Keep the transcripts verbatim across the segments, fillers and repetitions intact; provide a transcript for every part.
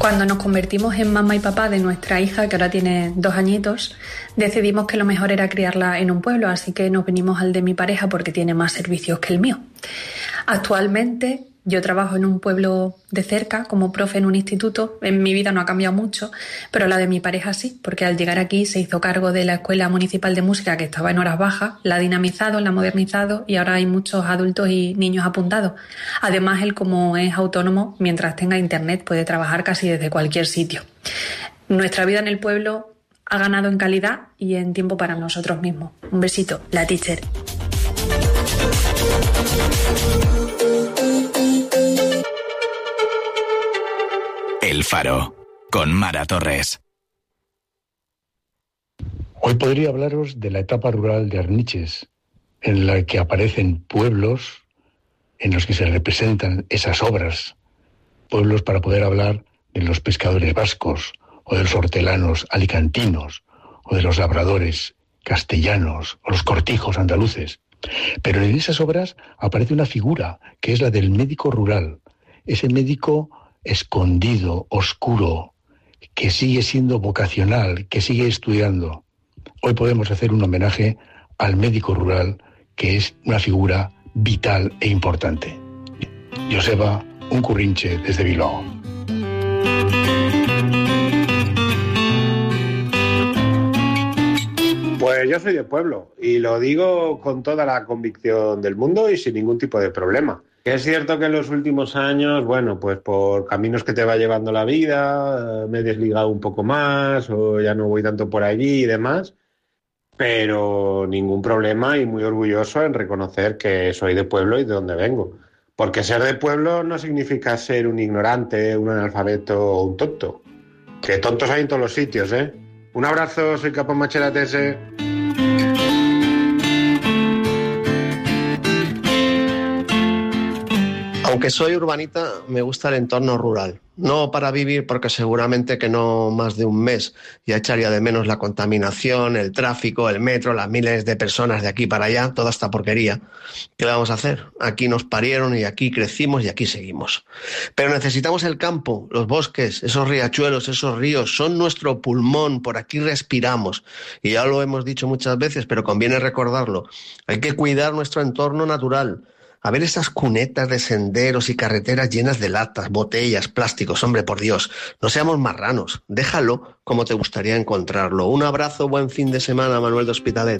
Cuando nos convertimos en mamá y papá de nuestra hija, que ahora tiene dos añitos, decidimos que lo mejor era criarla en un pueblo, así que nos vinimos al de mi pareja porque tiene más servicios que el mío. Actualmente yo trabajo en un pueblo de cerca como profe en un instituto. En mi vida no ha cambiado mucho, pero la de mi pareja sí, porque al llegar aquí se hizo cargo de la Escuela Municipal de Música, que estaba en horas bajas, la ha dinamizado, la ha modernizado y ahora hay muchos adultos y niños apuntados. Además, él, como es autónomo, mientras tenga internet puede trabajar casi desde cualquier sitio. Nuestra vida en el pueblo ha ganado en calidad y en tiempo para nosotros mismos. Un besito, la teacher. El Faro, con Mara Torres. Hoy podría hablaros de la etapa rural de Arniches, en la que aparecen pueblos en los que se representan esas obras. Pueblos para poder hablar de los pescadores vascos, o de los hortelanos alicantinos, o de los labradores castellanos, o los cortijos andaluces. Pero en esas obras aparece una figura, que es la del médico rural, ese médico escondido, oscuro, que sigue siendo vocacional, que sigue estudiando. Hoy podemos hacer un homenaje al médico rural, que es una figura vital e importante. Joseba Uncurrinche, desde Bilbao. Pues yo soy de pueblo y lo digo con toda la convicción del mundo y sin ningún tipo de problema. Es cierto que en los últimos años, bueno, pues por caminos que te va llevando la vida, me he desligado un poco más o ya no voy tanto por allí y demás, pero ningún problema y muy orgulloso en reconocer que soy de pueblo y de donde vengo. Porque ser de pueblo no significa ser un ignorante, un analfabeto o un tonto. Que tontos hay en todos los sitios, ¿eh? Un abrazo, soy Capo Macheratese. Aunque soy urbanita, me gusta el entorno rural. No para vivir, porque seguramente que no más de un mes. Ya echaría de menos la contaminación, el tráfico, el metro, las miles de personas de aquí para allá, toda esta porquería. ¿Qué vamos a hacer? Aquí nos parieron y aquí crecimos y aquí seguimos. Pero necesitamos el campo, los bosques, esos riachuelos, esos ríos, son nuestro pulmón, por aquí respiramos. Y ya lo hemos dicho muchas veces, pero conviene recordarlo. Hay que cuidar nuestro entorno natural. A ver esas cunetas de senderos y carreteras llenas de latas, botellas, plásticos. Hombre, por Dios, no seamos marranos. Déjalo como te gustaría encontrarlo. Un abrazo, buen fin de semana, Manuel de Hospitalet.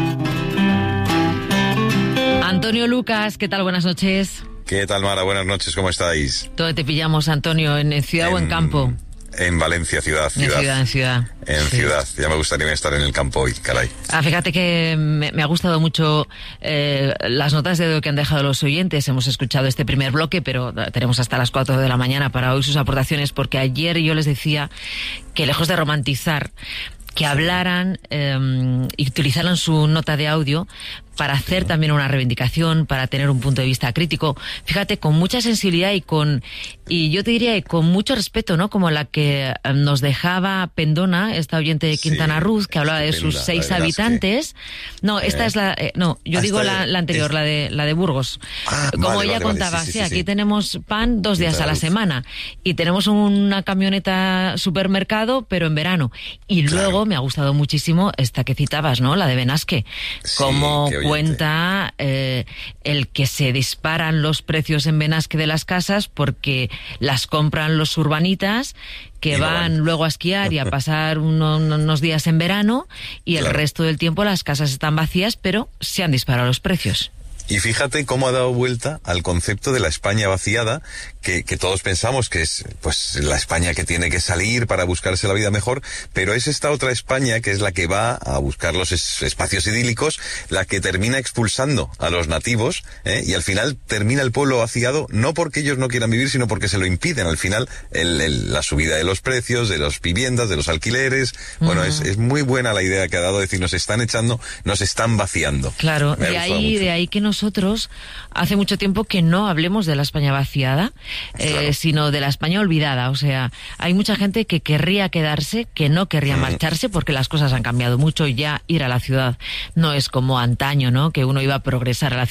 Antonio Lucas, ¿qué tal? Buenas noches. ¿Qué tal, Mara? Buenas noches, ¿cómo estáis? ¿Dónde te pillamos, Antonio? ¿En ciudad en, o en campo? En Valencia, ciudad, ciudad. En ciudad, en ciudad. En sí. ciudad. Ya me gustaría estar en el campo hoy, caray. Ah, fíjate que me, me ha gustado mucho eh, las notas de dedo que han dejado los oyentes. Hemos escuchado este primer bloque, pero tenemos hasta las cuatro de la mañana para oír sus aportaciones, porque ayer yo les decía que, lejos de romantizar, que hablaran eh, y utilizaran su nota de audio para hacer también una reivindicación, para tener un punto de vista crítico, fíjate, con mucha sensibilidad y con, y yo te diría, con mucho respeto, ¿no? Como la que nos dejaba Pendona, esta oyente de Quintana sí, Roo, que hablaba de sus seis habitantes. Que... No, esta eh, es la, eh, no, yo digo la, la anterior, es... la de la de Burgos. Ah, Como vale, ella vale, contaba, vale, sí, sí, sí, sí, aquí sí. tenemos pan dos días Quintana a la Roo. semana y tenemos una camioneta supermercado, pero en verano. Y luego claro. me ha gustado muchísimo esta que citabas, ¿no? La de Benasque. Sí, como cuenta eh, el que se disparan los precios en Benasque de las casas porque las compran los urbanitas que y van no. luego a esquiar y a pasar uno, unos días en verano y claro. el resto del tiempo las casas están vacías, pero se han disparado los precios. Y fíjate cómo ha dado vuelta al concepto de la España vaciada, que, que todos pensamos que es pues la España que tiene que salir para buscarse la vida mejor, pero es esta otra España que es la que va a buscar los es, espacios idílicos, la que termina expulsando a los nativos, ¿eh? Y al final termina el pueblo vaciado, no porque ellos no quieran vivir, sino porque se lo impiden. Al final, el, el, la subida de los precios, de las viviendas, de los alquileres, uh-huh. bueno, es, es muy buena la idea que ha dado, decir, nos están echando, nos están vaciando. Claro, de ahí, de ahí que nos Nosotros hace mucho tiempo que no hablemos de la España vaciada, eh, claro. sino de la España olvidada. O sea, hay mucha gente que querría quedarse, que no querría mm. marcharse, porque las cosas han cambiado mucho y ya ir a la ciudad no es como antaño, ¿no? Que uno iba a progresar a la ciudad.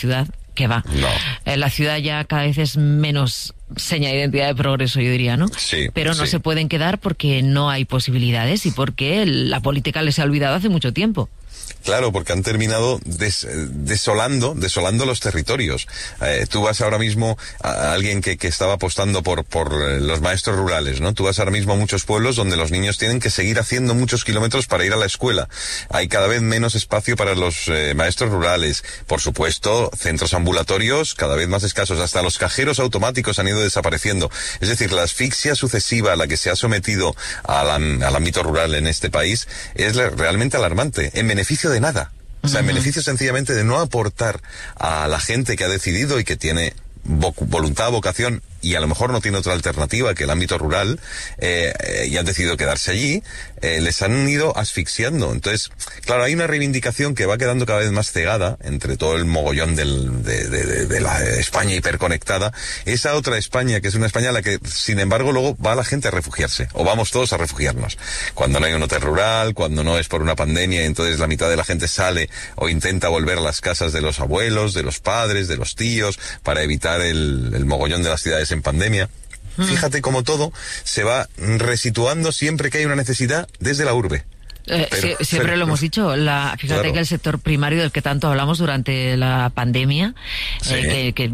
que va. No. Eh, la ciudad ya cada vez es menos seña de identidad de progreso, yo diría, ¿no? Sí. Pero no sí. se pueden quedar porque no hay posibilidades y porque la política les ha olvidado hace mucho tiempo. Claro, porque han terminado des, desolando, desolando los territorios. Eh, tú vas ahora mismo a, a alguien que, que estaba apostando por, por los maestros rurales, ¿no? Tú vas ahora mismo a muchos pueblos donde los niños tienen que seguir haciendo muchos kilómetros para ir a la escuela. Hay cada vez menos espacio para los eh, maestros rurales. Por supuesto, centros ambulatorios cada vez más escasos. Hasta los cajeros automáticos han ido desapareciendo. Es decir, la asfixia sucesiva a la que se ha sometido al, al ámbito rural en este país es realmente alarmante. En beneficio de nada. O sea, en beneficio sencillamente de no aportar a la gente que ha decidido y que tiene vo- voluntad, vocación y a lo mejor no tiene otra alternativa que el ámbito rural, eh, eh, y han decidido quedarse allí, eh, les han ido asfixiando. Entonces, claro, hay una reivindicación que va quedando cada vez más cegada entre todo el mogollón del, de, de, de, de la España hiperconectada. Esa otra España, que es una España a la que, sin embargo, luego va la gente a refugiarse, o vamos todos a refugiarnos. Cuando no hay un hotel rural, cuando no es por una pandemia, entonces la mitad de la gente sale o intenta volver a las casas de los abuelos, de los padres, de los tíos, para evitar el, el mogollón de las ciudades en pandemia. Mm. Fíjate cómo todo se va resituando siempre que hay una necesidad desde la urbe. Eh, pero, sí, siempre pero, lo hemos dicho, la, fíjate claro. que el sector primario del que tanto hablamos durante la pandemia, sí. eh, que, que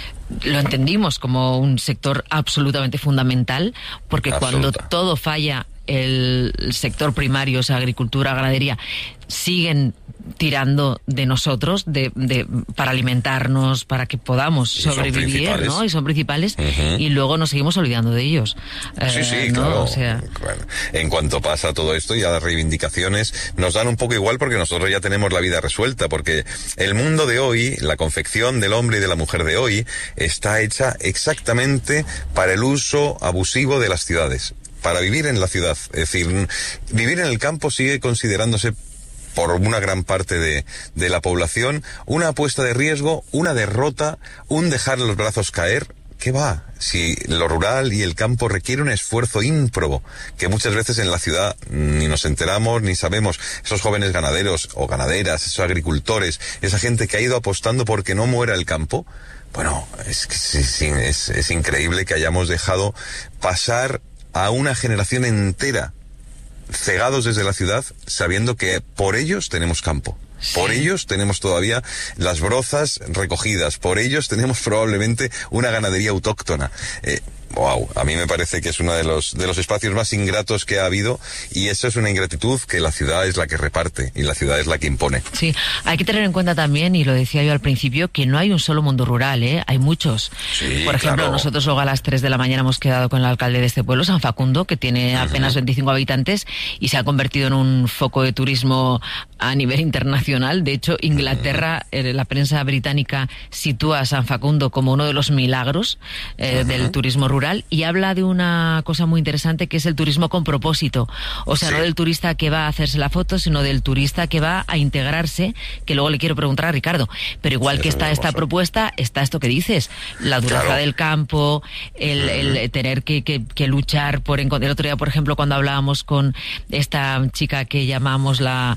lo entendimos como un sector absolutamente fundamental, porque Absoluta. cuando todo falla, el sector primario, o sea, agricultura, ganadería, siguen tirando de nosotros de, de para alimentarnos, para que podamos y sobrevivir, ¿no? Y son principales, uh-huh. y luego nos seguimos olvidando de ellos. Sí, eh, sí, ¿no? claro. O sea... Bueno, en cuanto pasa todo esto, ya las reivindicaciones nos dan un poco igual porque nosotros ya tenemos la vida resuelta, porque el mundo de hoy, la confección del hombre y de la mujer de hoy, está hecha exactamente para el uso abusivo de las ciudades, para vivir en la ciudad. Es decir, vivir en el campo sigue considerándose por una gran parte de, de la población una apuesta de riesgo, una derrota, un dejar los brazos caer. ¿Qué va? Si lo rural y el campo requiere un esfuerzo ímprobo, que muchas veces en la ciudad ni nos enteramos ni sabemos. Esos jóvenes ganaderos o ganaderas, esos agricultores, esa gente que ha ido apostando porque no muera el campo. Bueno, es, es, es, es increíble que hayamos dejado pasar a una generación entera cegados desde la ciudad, sabiendo que por ellos tenemos campo. Sí. Por ellos tenemos todavía las brozas recogidas, por ellos tenemos probablemente una ganadería autóctona. Eh, wow, a mí me parece que es uno de los de los espacios más ingratos que ha habido, y eso es una ingratitud que la ciudad es la que reparte y la ciudad es la que impone. Sí, hay que tener en cuenta también, y lo decía yo al principio, que no hay un solo mundo rural, ¿eh? Hay muchos. Sí, por ejemplo, claro. Nosotros luego a las tres de la mañana hemos quedado con el alcalde de este pueblo, San Facundo, que tiene apenas uh-huh. veinticinco habitantes y se ha convertido en un foco de turismo a nivel internacional. De hecho, Inglaterra, uh-huh. eh, la prensa británica sitúa a San Facundo como uno de los milagros eh, uh-huh. del turismo rural. Y habla de una cosa muy interesante, que es el turismo con propósito. O sea, sí. no del turista que va a hacerse la foto, sino del turista que va a integrarse, que luego le quiero preguntar a Ricardo. Pero igual sí, que está esta propuesta, está esto que dices, la dureza claro. del campo, el, uh-huh. el tener que, que, que luchar por encontrar. El otro día, por ejemplo, cuando hablábamos con esta chica que llamamos la,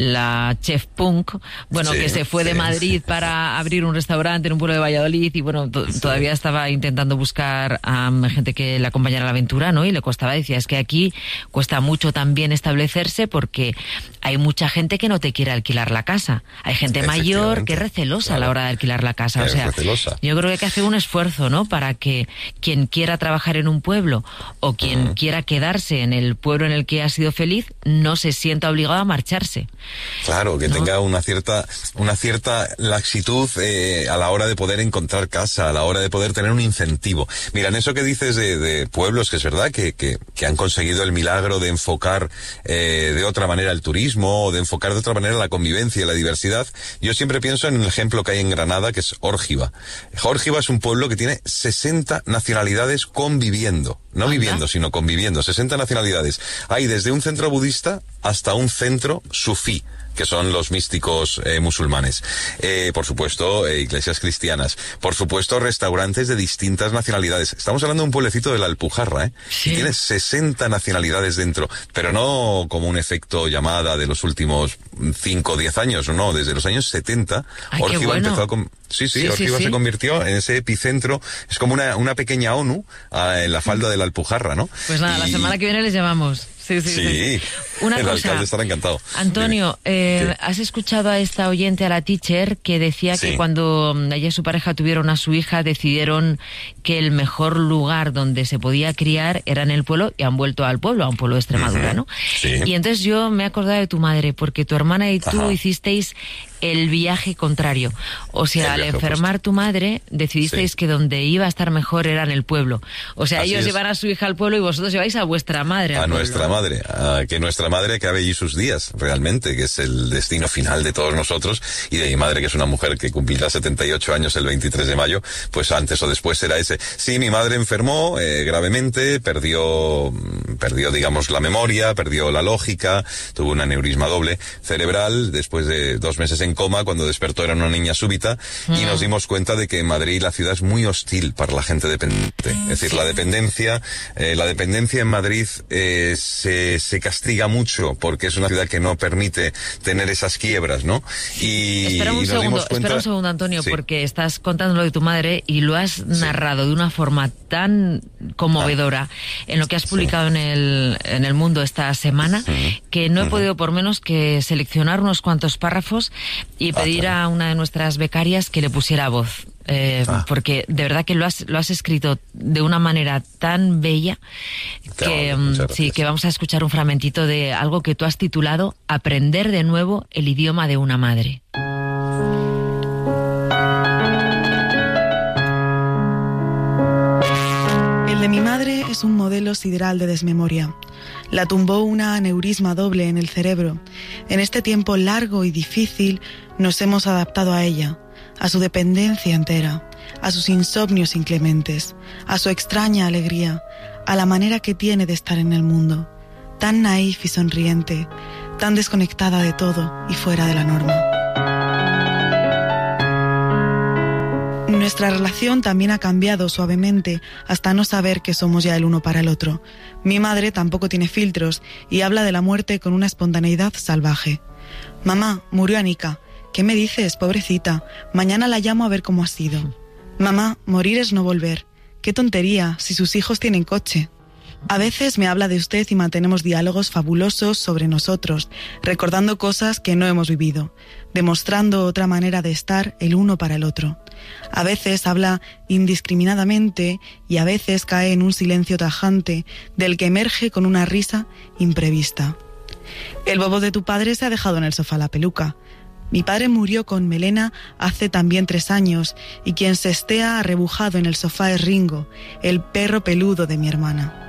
la chef punk, bueno, sí, que se fue sí. de Madrid para abrir un restaurante en un pueblo de Valladolid, y bueno, to- sí. todavía estaba intentando buscar a um, gente que le acompañara a la aventura, ¿no? Y le costaba, decía, es que aquí cuesta mucho también establecerse porque hay mucha gente que no te quiere alquilar la casa. Hay gente mayor que es recelosa claro. a la hora de alquilar la casa. Es o sea, recelosa. Yo creo que hay que hacer un esfuerzo, ¿no? Para que quien quiera trabajar en un pueblo o quien uh-huh. quiera quedarse en el pueblo en el que ha sido feliz no se sienta obligado a marcharse. Claro, que ¿no? tenga una cierta una cierta laxitud eh, a la hora de poder encontrar casa, a la hora de poder tener un incentivo. Mira, en eso que dices de, de pueblos, que es verdad que, que, que han conseguido el milagro de enfocar eh, de otra manera el turismo, o de enfocar de otra manera la convivencia y la diversidad, yo siempre pienso en el ejemplo que hay en Granada, que es Órgiva. Órgiva es un pueblo que tiene sesenta nacionalidades conviviendo. No ¿Anda? viviendo, sino conviviendo. sesenta nacionalidades. Hay desde un centro budista hasta un centro sufí, que son los místicos eh, musulmanes. Eh, por supuesto, eh, iglesias cristianas. Por supuesto, restaurantes de distintas nacionalidades. Estamos hablando de un pueblecito de la Alpujarra, ¿eh? Sí. Y tiene sesenta nacionalidades dentro, pero no como un efecto llamada de los últimos cinco o diez años, no, desde los años setenta. Ay, Órgiva bueno. empezó a... Com- Sí, sí, Sí, Orgiva sí, sí. se convirtió en ese epicentro, es como una, una pequeña ONU ah, en la falda de la Alpujarra, ¿no? Pues nada, Y- la semana que viene les llamamos. Sí, sí, sí. Sí, Una el cosa, alcalde estará encantado. Antonio, eh, ¿Qué? ¿has escuchado a esta oyente, a la teacher, que decía Sí. que cuando ella y su pareja tuvieron a su hija, decidieron que el mejor lugar donde se podía criar era en el pueblo y han vuelto al pueblo, a un pueblo de Extremadura, ¿no? Sí. Y entonces yo me he acordado de tu madre, porque tu hermana y tú Ajá. hicisteis el viaje contrario. O sea, El al viaje enfermar tu madre, decidisteis Sí. que donde iba a estar mejor era en el pueblo. O sea, Así ellos es. llevan a su hija al pueblo y vosotros lleváis a vuestra madre al A pueblo. nuestra madre, a que nuestra madre acabe allí sus días, realmente, que es el destino final de todos nosotros, y de mi madre, que es una mujer que cumplirá setenta y ocho años el veintitrés de mayo, pues antes o después será ese. Sí, mi madre enfermó eh, gravemente, perdió, perdió, digamos, la memoria, perdió la lógica, tuvo un aneurisma doble cerebral, después de dos meses en coma, cuando despertó era una niña súbita, y nos dimos cuenta de que en Madrid la ciudad es muy hostil para la gente dependiente. Es decir, la dependencia, eh, la dependencia en Madrid eh, se, se castiga mucho porque es una ciudad que no permite tener esas quiebras, ¿no? Y, Espera un y nos segundo, dimos cuenta... espera un segundo, Antonio, Sí. porque estás contando lo de tu madre y lo has narrado de una forma tan conmovedora en lo que has publicado en el en el Mundo esta semana, que no he podido por menos que seleccionar unos cuantos párrafos y Ah, pedir claro. a una de nuestras becarias que le pusiera voz. Eh, Ah. Porque de verdad que lo has, lo has escrito de una manera tan bella Qué que, amable, mm, muchas sí, gracias. que vamos a escuchar un fragmentito de algo que tú has titulado Aprender de nuevo el idioma de una madre. El de mi madre es un modelo sideral de desmemoria. La tumbó una aneurisma doble en el cerebro. En este tiempo largo y difícil nos hemos adaptado a ella, a su dependencia entera, a sus insomnios inclementes, a su extraña alegría, a la manera que tiene de estar en el mundo, tan naif y sonriente, tan desconectada de todo y fuera de la norma. Nuestra relación también ha cambiado suavemente hasta no saber que somos ya el uno para el otro. Mi madre tampoco tiene filtros y habla de la muerte con una espontaneidad salvaje. Mamá, murió Anika. ¿Qué me dices, pobrecita? Mañana la llamo a ver cómo ha sido. Mamá, morir es no volver. Qué tontería, si sus hijos tienen coche. A veces me habla de usted y mantenemos diálogos fabulosos sobre nosotros, recordando cosas que no hemos vivido, demostrando otra manera de estar el uno para el otro. A veces habla indiscriminadamente y a veces cae en un silencio tajante del que emerge con una risa imprevista. El bobo de tu padre se ha dejado en el sofá la peluca. Mi padre murió con melena hace también tres años y quien se estea arrebujado en el sofá es Ringo, el perro peludo de mi hermana.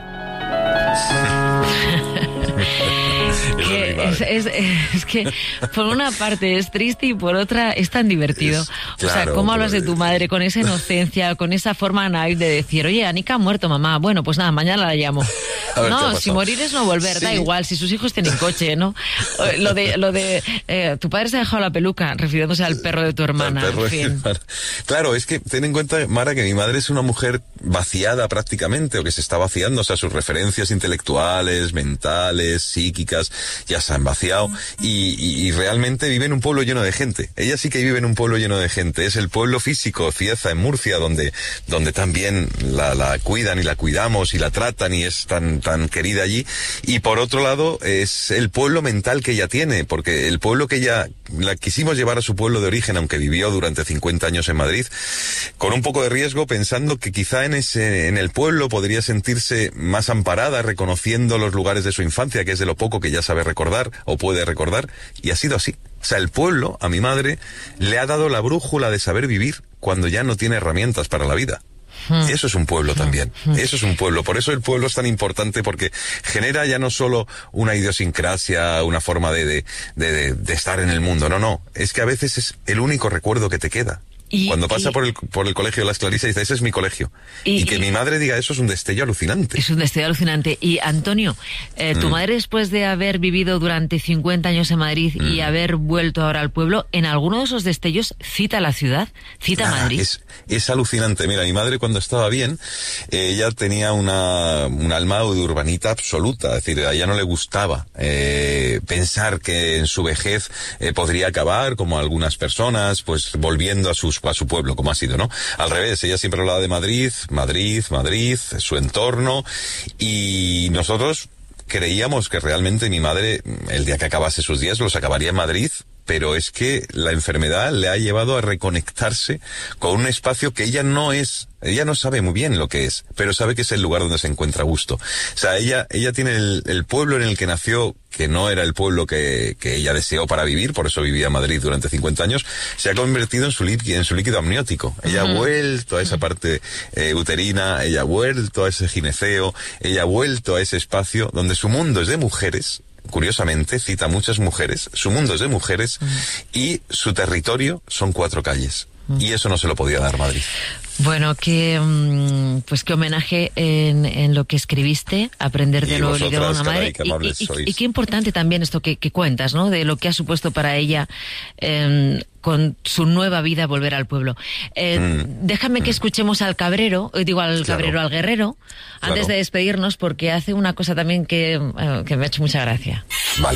Que es, es, es que por una parte es triste y por otra es tan divertido. Es- O sea, claro, ¿cómo hablas de pero- tu madre con esa inocencia, con esa forma naif de decir, oye, Anika ha muerto, mamá? Bueno, pues nada, mañana la llamo. A ver qué ha No, pasado. si morir es no volver, da Sí. igual, si sus hijos tienen coche, ¿no? Eh, Lo de, lo de eh, tu padre se ha dejado la peluca, refiriéndose al perro de tu hermana, Al perro en de mi fin. hermana. Claro, es que ten en cuenta, Mara, que mi madre es una mujer vaciada prácticamente, o que se está vaciando, o sea, sus referencias intelectuales, mentales, psíquicas, ya se han vaciado, y, y, y realmente vive en un pueblo lleno de gente. Ella sí que vive en un pueblo lleno de gente. Es el pueblo físico, Cieza, en Murcia, donde, donde también la, la cuidan y la cuidamos y la tratan y es tan, tan querida allí. Y por otro lado, es el pueblo mental que ella tiene, porque el pueblo que ella, la quisimos llevar a su pueblo de origen, aunque vivió durante cincuenta años en Madrid, con un poco de riesgo, pensando que quizá en ese, en el pueblo podría sentirse más amparada, reconociendo los lugares de su infancia, que es de lo poco que ya sabe recordar o puede recordar, y ha sido así. O sea, el pueblo, a mi madre, le ha dado la brújula de saber vivir cuando ya no tiene herramientas para la vida. Eso es un pueblo también, eso es un pueblo. Por eso el pueblo es tan importante, porque genera ya no solo una idiosincrasia, una forma de, de, de, de, de estar en el mundo, no, no, es que a veces es el único recuerdo que te queda. Y- Cuando pasa y- por el, por el colegio de las Clarisas, dice, ese es mi colegio. Y- Y, que y- mi madre diga eso es un destello alucinante. Es un destello alucinante. Y Antonio, eh, tu Mm. madre, después de haber vivido durante cincuenta años en Madrid y Mm. haber vuelto ahora al pueblo, en alguno de esos destellos cita la ciudad, cita Ah, Madrid. Es, es alucinante. Mira, mi madre cuando estaba bien, eh, ella tenía una, un alma de urbanita absoluta. Es decir, a ella no le gustaba eh, pensar que en su vejez eh, podría acabar, como algunas personas, pues volviendo a sus pues a su pueblo, como ha sido, ¿no? Al revés, ella siempre hablaba de Madrid, Madrid, Madrid, su entorno, y nosotros creíamos que realmente mi madre, el día que acabase sus días, los acabaría en Madrid, pero es que la enfermedad le ha llevado a reconectarse con un espacio que ella no es, ella no sabe muy bien lo que es, pero sabe que es el lugar donde se encuentra a gusto. O sea, ella, ella tiene el, el pueblo en el que nació, que no era el pueblo que, que ella deseó para vivir, por eso vivía en Madrid durante cincuenta años, se ha convertido en su líquido, en su líquido amniótico. Ella uh-huh. ha vuelto a esa parte eh, uterina, ella ha vuelto a ese gineceo, ella ha vuelto a ese espacio donde su mundo es de mujeres. Curiosamente, cita muchas mujeres, su mundo es de mujeres uh-huh. y su territorio son cuatro calles. Uh-huh. Y eso no se lo podía dar Madrid. Bueno, qué, pues qué homenaje en, en lo que escribiste, aprender de nuevo el idioma de una madre. Y, y, y qué importante también esto que, que cuentas, ¿no? De lo que ha supuesto para ella eh, con su nueva vida volver al pueblo. Eh, mm. Déjame mm. que escuchemos al cabrero, digo al claro. cabrero, al guerrero, antes claro. de despedirnos, porque hace una cosa también que, eh, que me ha hecho mucha gracia. Vale.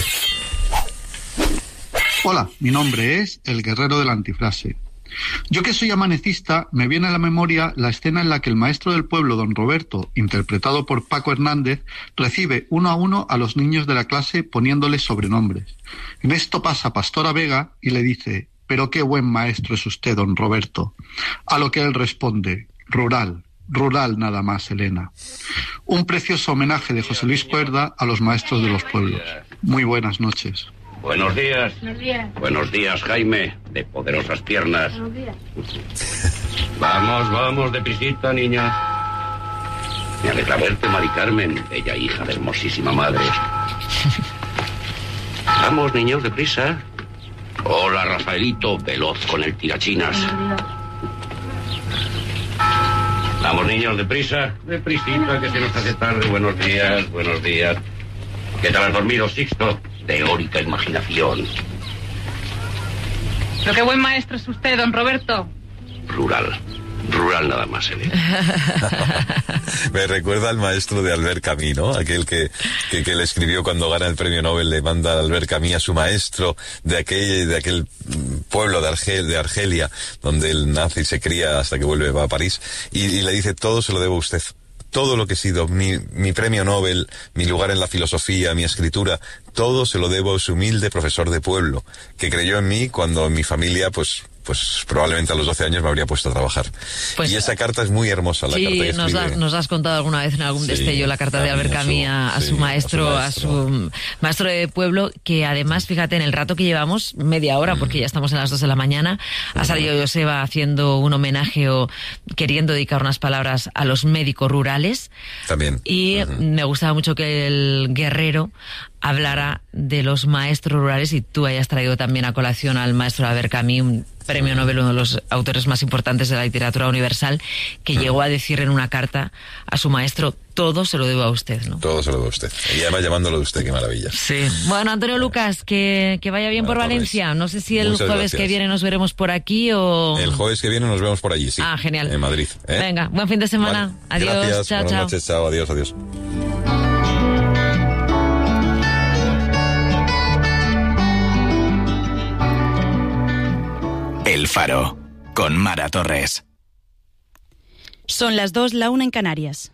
Hola, mi nombre es el guerrero de la antifrase. Yo que soy amanecista, me viene a la memoria la escena en la que el maestro del pueblo, don Roberto, interpretado por Paco Hernández, recibe uno a uno a los niños de la clase poniéndoles sobrenombres. En esto pasa Pastora Vega y le dice: «Pero qué buen maestro es usted, don Roberto». A lo que él responde: «Rural, rural nada más, Elena». Un precioso homenaje de José Luis Cuerda a los maestros de los pueblos. Muy buenas noches. Buenos días. Buenos días. Buenos días, Jaime, de poderosas piernas. Buenos días. Vamos, vamos, deprisita, niña. Me alegra verte, Mari Carmen, bella hija de hermosísima madre. Vamos, niños, deprisa. Hola, Rafaelito, veloz con el tirachinas. Vamos, niños, deprisa. Deprisita, que se nos hace tarde. Buenos días, buenos días. ¿Qué tal has dormido, Sixto? Teórica imaginación. Pero qué buen maestro es usted, don Roberto. Rural. Rural nada más, Elena. Me recuerda al maestro de Albert Camus, ¿no? Aquel que, que, que le escribió cuando gana el premio Nobel, le manda a Albert Camus a su maestro de aquel, de aquel pueblo de, Argel, de Argelia, donde él nace y se cría hasta que vuelve va a París, y, y le dice: todo se lo debo a usted. Todo lo que he sido, mi, mi premio Nobel, mi lugar en la filosofía, mi escritura, todo se lo debo a su humilde profesor de pueblo, que creyó en mí cuando mi familia, pues, pues probablemente a los doce años me habría puesto a trabajar. Pues, y esa carta es muy hermosa, la sí, carta que nos, escribe. da, nos has contado alguna vez en algún sí, destello la carta de Albert Camus a, a, sí, su maestro, a su maestro, a su maestro de pueblo, que además, fíjate, en el rato que llevamos, media hora, porque ya estamos en las dos de la mañana, uh-huh. ha salido Joseba haciendo un homenaje o queriendo dedicar unas palabras a los médicos rurales. También. Y uh-huh. me gustaba mucho que el guerrero hablara de los maestros rurales, y tú hayas traído también a colación al maestro Albert Camus, un premio Nobel, uno de los autores más importantes de la literatura universal, que uh-huh. llegó a decir en una carta a su maestro: todo se lo debo a usted, ¿no? Todo se lo debo a usted. Y además llamándolo de usted, qué maravilla. Sí. Bueno, Antonio Lucas, que, que vaya bien por Valencia. No sé si el Muchas jueves gracias. que viene nos veremos por aquí o... El jueves que viene nos vemos por allí, sí. Ah, genial. En Madrid. ¿eh? Venga, buen fin de semana. Vale. Adiós. Gracias. Chao, Buenas chao. noches, chao. Adiós, adiós. El Faro, con Mara Torres. Son las dos, la una en Canarias.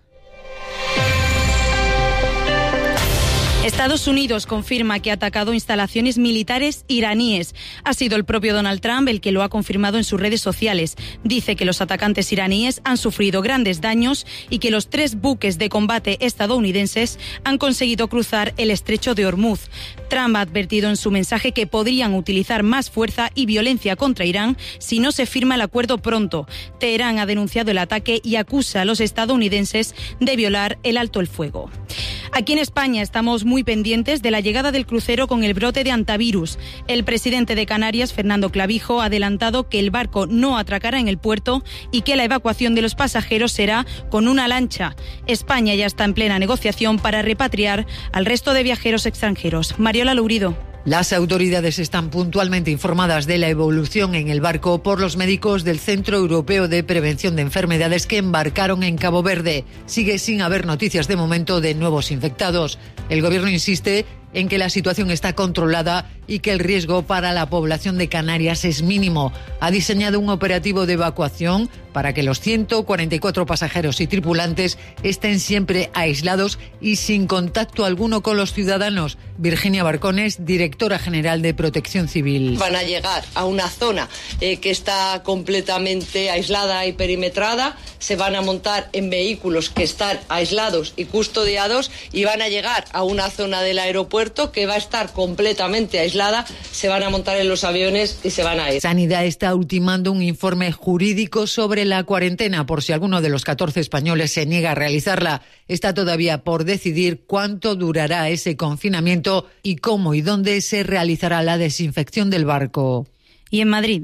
Estados Unidos confirma que ha atacado instalaciones militares iraníes. Ha sido el propio Donald Trump el que lo ha confirmado en sus redes sociales. Dice que los atacantes iraníes han sufrido grandes daños y que los tres buques de combate estadounidenses han conseguido cruzar el estrecho de Hormuz. Trump ha advertido en su mensaje que podrían utilizar más fuerza y violencia contra Irán si no se firma el acuerdo pronto. Teherán ha denunciado el ataque y acusa a los estadounidenses de violar el alto el fuego. Aquí en España estamos muy pendientes de la llegada del crucero con el brote de hantavirus. El presidente de Canarias, Fernando Clavijo, ha adelantado que el barco no atracará en el puerto y que la evacuación de los pasajeros será con una lancha. España ya está en plena negociación para repatriar al resto de viajeros extranjeros. Mariola Lourido. Las autoridades están puntualmente informadas de la evolución en el barco por los médicos del Centro Europeo de Prevención de Enfermedades que embarcaron en Cabo Verde. Sigue sin haber noticias de momento de nuevos infectados. El gobierno insiste en que la situación está controlada y que el riesgo para la población de Canarias es mínimo. Ha diseñado un operativo de evacuación para que los ciento cuarenta y cuatro pasajeros y tripulantes estén siempre aislados y sin contacto alguno con los ciudadanos. Virginia Barcones, directora general de Protección Civil. Van a llegar a una zona eh, que está completamente aislada y perimetrada, se van a montar en vehículos que están aislados y custodiados y van a llegar a una zona del aeropuerto que va a estar completamente aislada, se van a montar en los aviones y se van a ir. Sanidad está ultimando un informe jurídico sobre la cuarentena por si alguno de los catorce españoles se niega a realizarla. Está todavía por decidir cuánto durará ese confinamiento y cómo y dónde se realizará la desinfección del barco. Y en Madrid,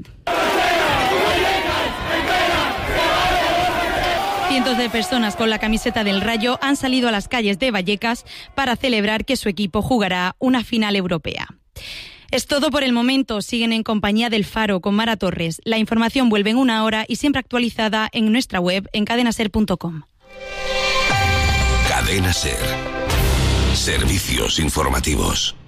cientos de personas con la camiseta del Rayo han salido a las calles de Vallecas para celebrar que su equipo jugará una final europea. Es todo por el momento. Siguen en compañía del Faro con Mara Torres. La información vuelve en una hora y siempre actualizada en nuestra web en cadena ser punto com. Cadena Ser. Servicios informativos.